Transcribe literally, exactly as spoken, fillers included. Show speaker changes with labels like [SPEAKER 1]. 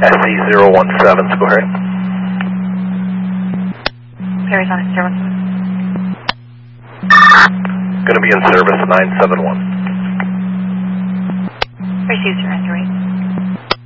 [SPEAKER 1] S E zero one seven, go ahead.
[SPEAKER 2] Parisonic zero one seven.
[SPEAKER 1] Going to be in service at nine seven one.
[SPEAKER 2] Received, surrender rate.